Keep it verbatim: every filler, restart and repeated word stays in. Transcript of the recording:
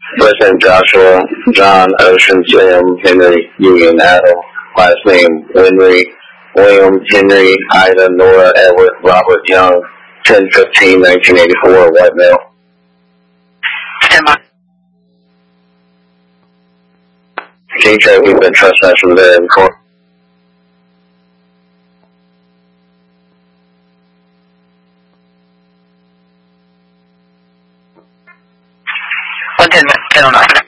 First name Joshua, John, Ocean, Sam, Henry, Union, Adam. Last name Henry, William, Henry, Ida, Nora, Edward, Robert Young. ten fifteen nineteen eighty-four, white male. King Trey, we've been trespassed from there in court. one ten, ten oh nine.